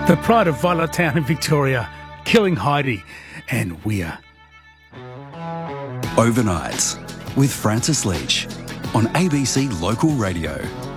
The pride of Violet Town in Victoria, Killing Heidi and Weir. Overnights with Francis Leach on ABC Local Radio.